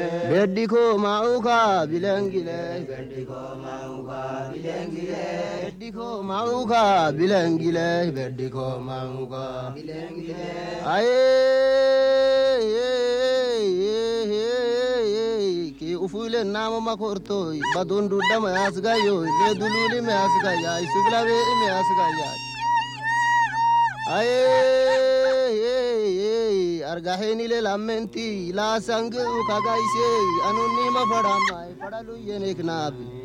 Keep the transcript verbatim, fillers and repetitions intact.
Bediko mauka bilangile, bediko mauka bilangile, bediko mauka bilangile, bediko mauka bilangile. Aye, ki ufule nama makorto, badundu dama asgayo, le dululi me asgaya, suglabe me asgaya. Aye, argaheni le lamenti, la sangu kagaise, anunni ma fadamai, fadalu yenek nabi.